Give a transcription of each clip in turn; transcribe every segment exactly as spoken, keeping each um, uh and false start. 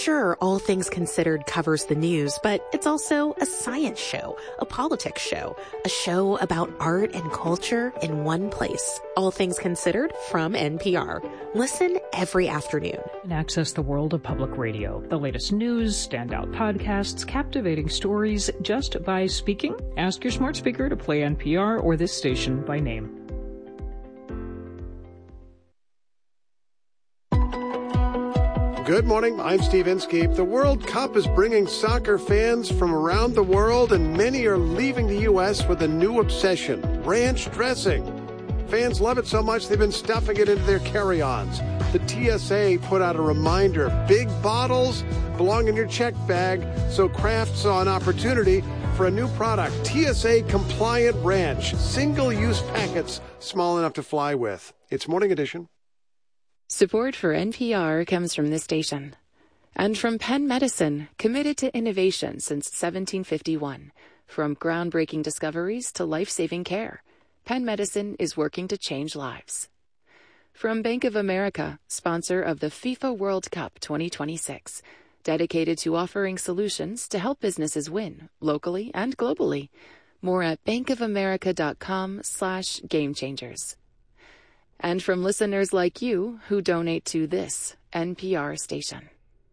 Sure, All Things Considered covers the news, but it's also a science show, a politics show, a show about art and culture in one place. All Things Considered from N P R. Listen every afternoon. And access the world of public radio. The latest news, standout podcasts, captivating stories, just by speaking. Ask your smart speaker to play N P R or this station by name. Good morning, I'm Steve Inskeep. The World Cup is bringing soccer fans from around the world, and many are leaving the U S with a new obsession, ranch dressing. Fans love it so much they've been stuffing it into their carry-ons. The T S A put out a reminder, big bottles belong in your check bag, so Kraft saw an opportunity for a new product, T S A-compliant ranch, single-use packets small enough to fly with. It's Morning Edition. Support for N P R comes from this station and from Penn Medicine, committed to innovation since seventeen fifty-one. From groundbreaking discoveries to life-saving care, Penn Medicine is working to change lives. From Bank of America, sponsor of the FIFA World Cup twenty twenty-six, dedicated to offering solutions to help businesses win locally and globally. More at bankofamerica.com slash game changers. And from listeners like you who donate to this N P R station.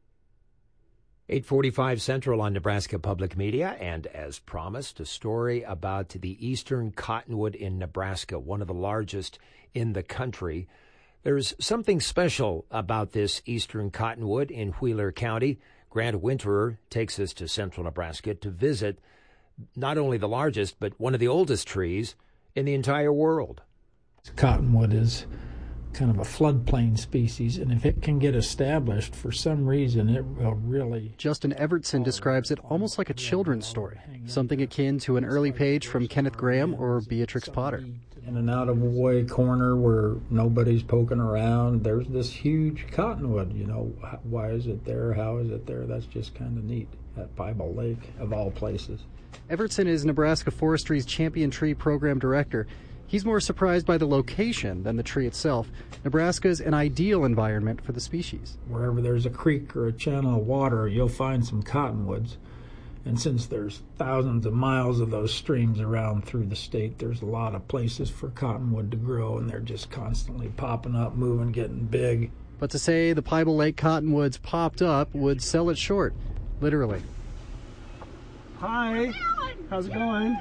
eight forty-five Central on Nebraska Public Media, and as promised, a story about the eastern cottonwood in Nebraska, one of the largest in the country. There's something special about this eastern cottonwood in Wheeler County. Grant Winterer takes us to central Nebraska to visit not only the largest, but one of the oldest trees in the entire world. Cottonwood is kind of a floodplain species, and if it can get established, for some reason, it will really... Justin Evertson describes it almost like a children's story, something akin to an early page from Kenneth Grahame or Beatrix Potter. In an out-of-the-way corner where nobody's poking around, there's this huge cottonwood. You know, why is it there? How is it there? That's just kind of neat at Bible Lake, of all places. Evertson is Nebraska Forestry's Champion Tree Program Director. He's more surprised by the location than the tree itself. Nebraska's an ideal environment for the species. Wherever there's a creek or a channel of water, you'll find some cottonwoods. And since there's thousands of miles of those streams around through the state, there's a lot of places for cottonwood to grow, and they're just constantly popping up, moving, getting big. But to say the Bible Lake cottonwoods popped up would sell it short, literally. Hi, how's it going?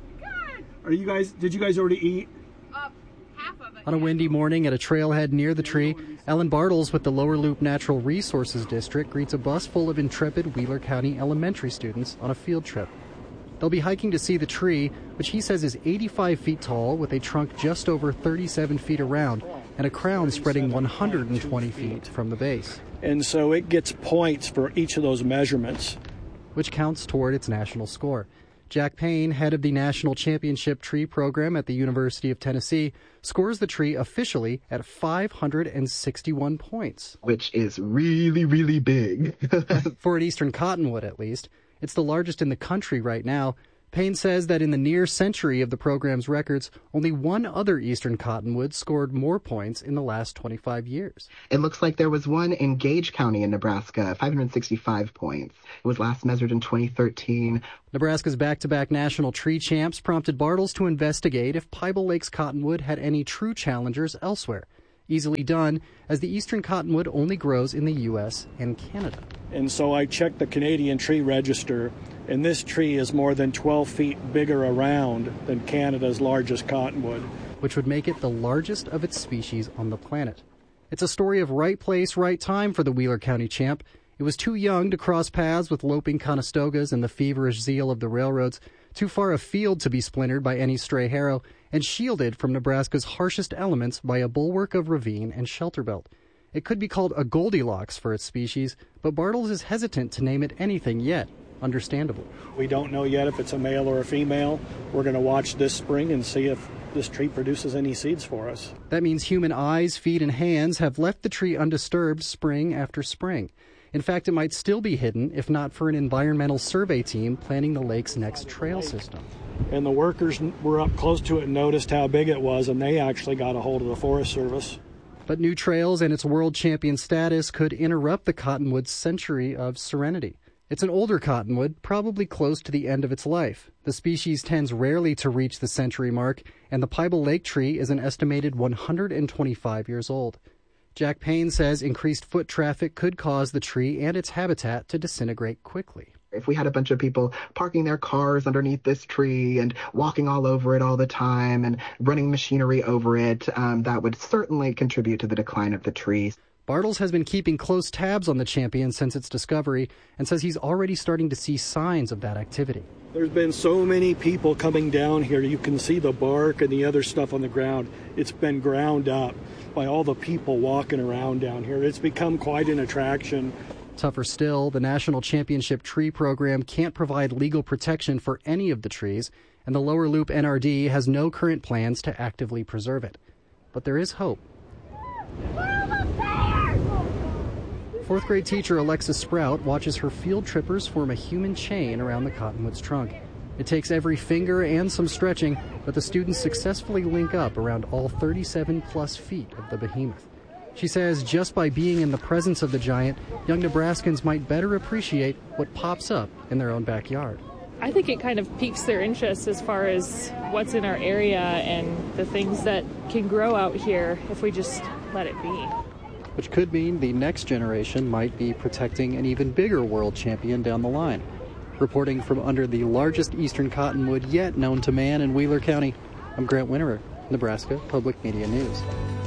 Are you guys, did you guys already eat? Uh, half of it. On a windy morning at a trailhead near the tree, Ellen Bartles with the Lower Loop Natural Resources District greets a bus full of intrepid Wheeler County elementary students on a field trip. They'll be hiking to see the tree, which he says is eighty-five feet tall with a trunk just over thirty-seven feet around and a crown spreading one hundred twenty feet from the base. And so it gets points for each of those measurements, which counts toward its national score. Jack Payne, head of the National Championship Tree Program at the University of Tennessee, scores the tree officially at five hundred sixty-one points. Which is really, really big. For an eastern cottonwood, at least. It's the largest in the country right now. Payne says that in the near century of the program's records, only one other eastern cottonwood scored more points in the last twenty-five years. It looks like there was one in Gage County in Nebraska, five hundred sixty-five points. It was last measured in twenty thirteen. Nebraska's back-to-back national tree champs prompted Bartles to investigate if Bible Lake's cottonwood had any true challengers elsewhere. Easily done, as the eastern cottonwood only grows in the U S and Canada. And so I checked the Canadian Tree Register, and this tree is more than twelve feet bigger around than Canada's largest cottonwood, which would make it the largest of its species on the planet. It's a story of right place, right time for the Wheeler County champ. It was too young to cross paths with loping Conestogas and the feverish zeal of the railroads, too far afield to be splintered by any stray harrow, and shielded from Nebraska's harshest elements by a bulwark of ravine and shelter belt. It could be called a Goldilocks for its species, but Bartles is hesitant to name it anything yet, understandably. We don't know yet if it's a male or a female. We're going to watch this spring and see if this tree produces any seeds for us. That means human eyes, feet, and hands have left the tree undisturbed spring after spring. In fact, it might still be hidden if not for an environmental survey team planning the lake's next trail system. And the workers were up close to it and noticed how big it was, and they actually got a hold of the Forest Service. But new trails and its world champion status could interrupt the cottonwood's century of serenity. It's an older cottonwood, probably close to the end of its life. The species tends rarely to reach the century mark, and the Peibel Lake tree is an estimated one hundred twenty-five years old. Jack Payne says increased foot traffic could cause the tree and its habitat to disintegrate quickly. If we had a bunch of people parking their cars underneath this tree and walking all over it all the time and running machinery over it, um, that would certainly contribute to the decline of the trees. Bartles has been keeping close tabs on the champion since its discovery and says he's already starting to see signs of that activity. There's been so many people coming down here. You can see the bark and the other stuff on the ground. It's been ground up by all the people walking around down here. It's become quite an attraction. Tougher still, the National Championship Tree Program can't provide legal protection for any of the trees, and the Lower Loop N R D has no current plans to actively preserve it. But there is hope. Fourth grade teacher Alexis Sprout watches her field trippers form a human chain around the cottonwood's trunk. It takes every finger and some stretching, but the students successfully link up around all thirty-seven plus feet of the behemoth. She says just by being in the presence of the giant, young Nebraskans might better appreciate what pops up in their own backyard. I think it kind of piques their interest as far as what's in our area and the things that can grow out here if we just let it be. Which could mean the next generation might be protecting an even bigger world champion down the line. Reporting from under the largest eastern cottonwood yet known to man in Wheeler County, I'm Grant Winterer, Nebraska Public Media News.